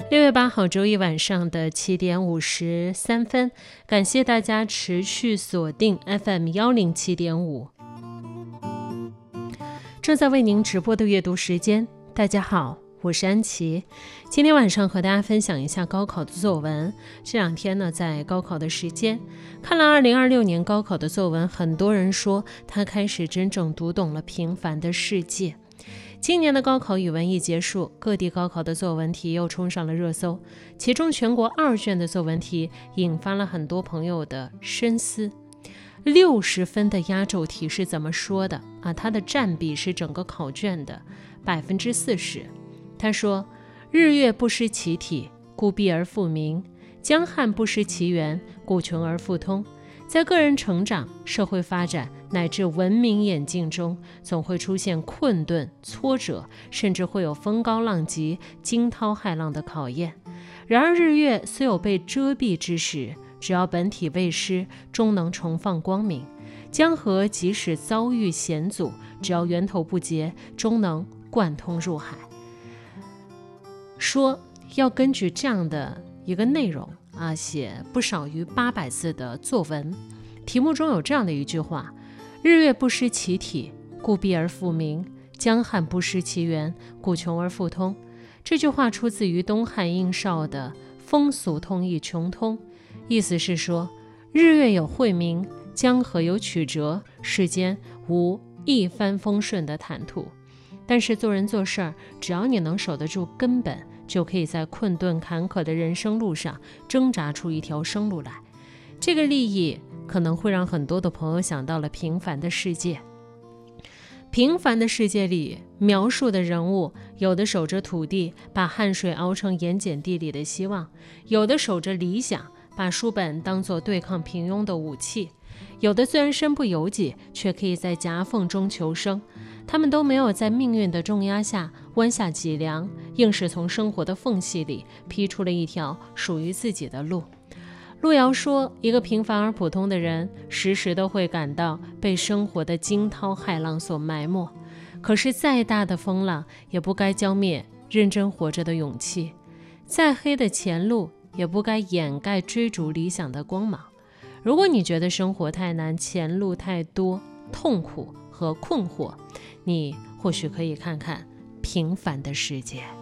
6月8号周一晚上的7点53分，感谢大家持续锁定 FM107.5，正在为您直播的阅读时间。大家好，我是安琪。今天晚上和大家分享一下高考的作文。这两天呢，在高考的时间，看了2026年高考的作文，很多人说他开始真正读懂了平凡的世界。今年的高考语文一结束，各地高考的作文题又冲上了热搜，其中全国2卷的作文题引发了很多朋友的深思。60分的压轴题是怎么说的啊？它的占比是整个考卷的40%。他说：日月不失其体，故蔽而复明；江汉不失其源，故穷而复通。在个人成长、社会发展乃至文明演进中，总会出现困顿、挫折，甚至会有风高浪急、惊涛骇浪的考验。然而日月虽有被遮蔽之时，只要本体未失，终能重放光明；江河即使遭遇险阻，只要源头不竭，终能贯通入海。说要根据这样的一个内容写不少于800字的作文，题目中有这样的一句话：日月不失其体，故蔽而复明；江汉不失其源，故穷而复通。这句话出自于东汉应绍的风俗通义穷通，意思是说，日月有晦明，江河有曲折，世间无一帆风顺的坦途。但是做人做事儿，只要你能守得住根本，就可以在困顿坎坷的人生路上挣扎出一条生路来。这个立意可能会让很多的朋友想到了平凡的世界。平凡的世界里描述的人物，有的守着土地，把汗水熬成盐碱地里的希望；有的守着理想，把书本当作对抗平庸的武器；有的虽然身不由己，却可以在夹缝中求生。他们都没有在命运的重压下弯下脊梁，硬是从生活的缝隙里劈出了一条属于自己的路。路遥说，一个平凡而普通的人，时时都会感到被生活的惊涛骇浪所埋没，可是再大的风浪也不该浇灭认真活着的勇气，再黑的前路也不该掩盖追逐理想的光芒。如果你觉得生活太难，前路太多，痛苦和困惑，你或许可以看看平凡的世界。